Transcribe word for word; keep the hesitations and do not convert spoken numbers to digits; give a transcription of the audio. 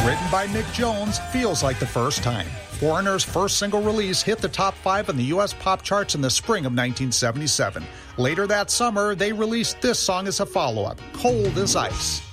Written by Mick Jones, feels like the first time. Foreigner's first single release hit the top five in the U S pop charts in the spring of nineteen seventy-seven. Later that summer, they released this song as a follow-up, Cold as Ice.